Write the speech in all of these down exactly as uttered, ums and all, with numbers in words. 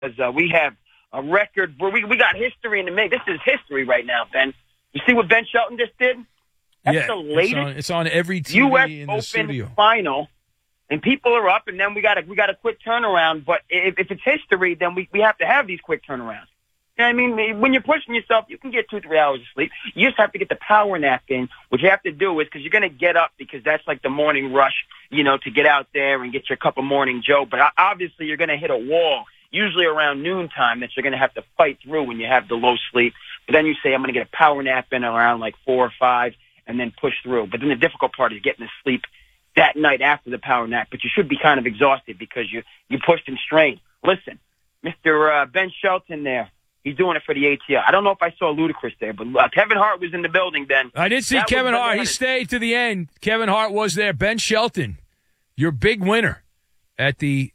because uh, we have a record where we, we got history in the make. This is history right now, Ben. You see what Ben Shelton just did? That's yeah, the latest. It's on, it's on every T V U S in the Open studio. final, and people are up, and then we got a we got a quick turnaround. But if, if it's history, then we, we have to have these quick turnarounds. You know what I mean? When you're pushing yourself, you can get two, three hours of sleep. You just have to get the power nap in. What you have to do is, because you're going to get up, because that's like the morning rush, you know, to get out there and get your cup of morning Joe. But obviously, you're going to hit a wall, usually around noontime, that you're going to have to fight through when you have the low sleep. But then you say, I'm going to get a power nap in around like four or five and then push through. But then the difficult part is getting to sleep that night after the power nap. But you should be kind of exhausted because you, you pushed and strained. Listen, Mister Uh, Ben Shelton there, he's doing it for the A T L. I don't know if I saw Ludacris there, but uh, Kevin Hart was in the building then. I did see that Kevin Hart. bananas. He stayed to the end. Kevin Hart was there. Ben Shelton, your big winner at the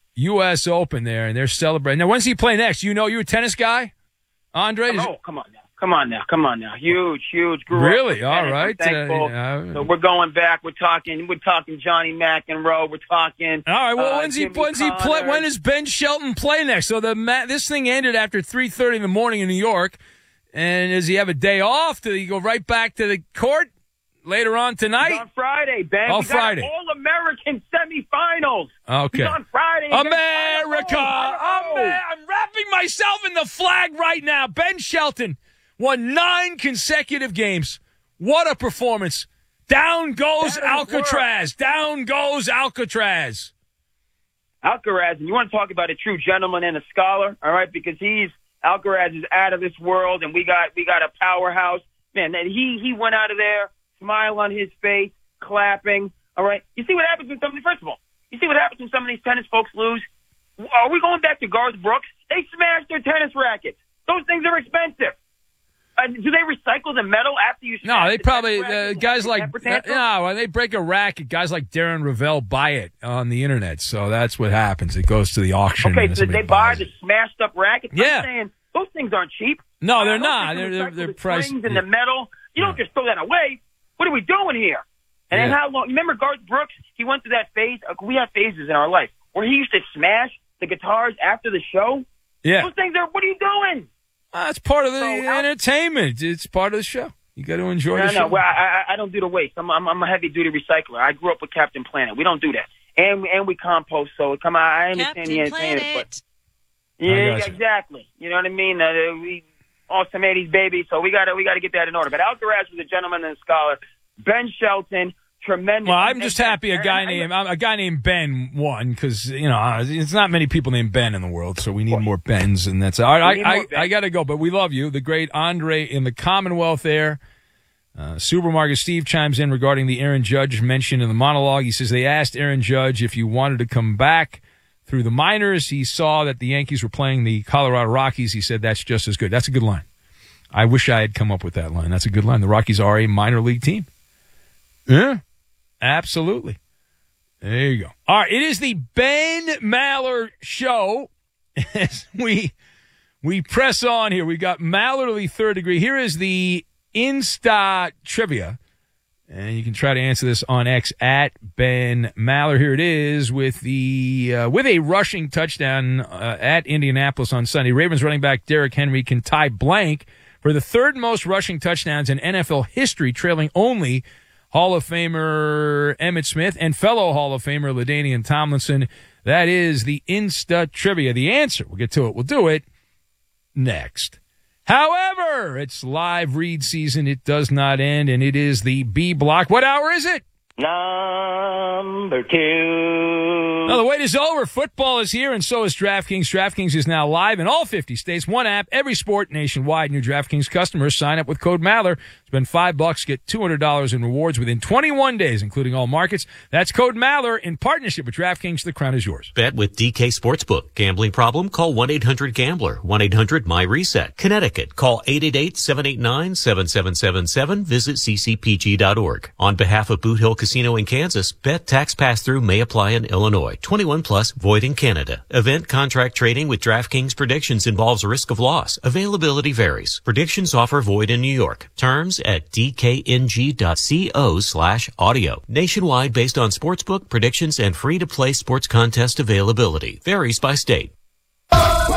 U S Open there, and they're celebrating. Now, when's he play next? You know, you're a tennis guy, Andre? Oh, come on now. Come on now. Come on now. Huge, huge group. Really? All right. Uh, uh, so we're going back. We're talking. We're talking Johnny McEnroe. We're talking. All right. Well, uh, when's he? Jimmy When's he play? Connors. When does Ben Shelton play next? So the ma- this thing ended after three thirty in the morning in New York, and does he have a day off? Do he go right back to the court later on tonight? He's on Friday, Ben. Oh, we got Friday. All-American semifinals. Okay. He's on Friday. America. Amer- I'm wrapping myself in the flag right now. Ben Shelton won nine consecutive games. What a performance. Down goes Alcatraz. Down goes Alcatraz. Alcaraz, and you want to talk about a true gentleman and a scholar, all right? Because he's Alcaraz is out of this world, and we got we got a powerhouse. Man, and he he went out of there, smile on his face, clapping. All right. You see what happens when somebody, first of all, you see what happens when some of these tennis folks lose? Are we going back to Garth Brooks? They smashed their tennis rackets. Those things are expensive. Uh, do they recycle the metal after you smash No, they the probably, tennis uh, guys like, racket? uh, no, when they break a racket, guys like Darren Ravel buy it on the internet. So that's what happens. It goes to the auction. Okay, and so they somebody buy buys the it. smashed up rackets? Yeah. I'm saying those things aren't cheap. No, they're Uh, those not. things They're, are they're, recycled, they're the priced. springs and yeah. the metal. You don't Yeah. just throw that away. What are we doing here? And then Yeah. how long? Remember Garth Brooks? He went through that phase. Uh, we have phases in our life where he used to smash the guitars after the show. Yeah. Those things are, what are you doing? Uh, it's part of the So, Al- entertainment. It's part of the show. You got to enjoy No, the no, show. well, I, I I don't do the waste. I'm, I'm, I'm a heavy-duty recycler. I grew up with Captain Planet. We don't do that. And, and we compost, so come on, I understand Captain the entertainment. Planet. But yeah, gotcha. exactly. You know what I mean? Uh, we awesome eighties baby, so we got to we got to get that in order. But Alcaraz was a gentleman and a scholar. Ben Shelton, tremendous. Well, I'm just and- happy a and- guy and- named a guy named Ben won because you know it's not many people named Ben in the world, so we need more Bens, and that's all right. We need I more I, Bens. I got to go, but we love you, the great Andre in the Commonwealth there. Uh, Supermarket Steve chimes in regarding the Aaron Judge mention in the monologue. He says they asked Aaron Judge if he wanted to come back through the minors. He saw that the Yankees were playing the Colorado Rockies. He said that's just as good. That's a good line. I wish I had come up with that line. That's a good line. The Rockies are a minor league team. Yeah, absolutely. There you go. All right, it is the Ben Maller Show. As we we press on here, we got Mallerly third degree. Here is the Insta trivia, and you can try to answer this on X at Ben Maller. Here it is with the uh, with a rushing touchdown uh, at Indianapolis on Sunday. Ravens running back Derrick Henry can tie blank for the third most rushing touchdowns in N F L history, trailing only Hall of Famer Emmitt Smith and fellow Hall of Famer LaDainian Tomlinson. That is the Insta trivia. The answer, we'll get to it. We'll do it next. However, it's live read season. It does not end, and it is the B block. What hour is it? Number two. No, the wait is over. Football is here, and so is DraftKings. DraftKings is now live in all fifty states. One app, every sport nationwide. New DraftKings customers sign up with code Maller. Spend five bucks, get two hundred dollars in rewards within twenty-one days, including all markets. That's code Maller in partnership with DraftKings. The crown is yours. Bet with D K Sportsbook. Gambling problem? Call one eight hundred gambler. one eight hundred my reset. Connecticut. Call eight eight eight, seven eight nine, seven seven seven seven. Visit c c p g dot org. On behalf of Boot Hill Casino in Kansas, bet tax pass-through may apply in Illinois. twenty-one plus, void in Canada. Event contract trading with DraftKings predictions involves risk of loss. Availability varies. Predictions offer void in New York. Terms at d k n g dot co slash audio. Nationwide based on sportsbook predictions and free-to-play sports contest availability. Varies by state.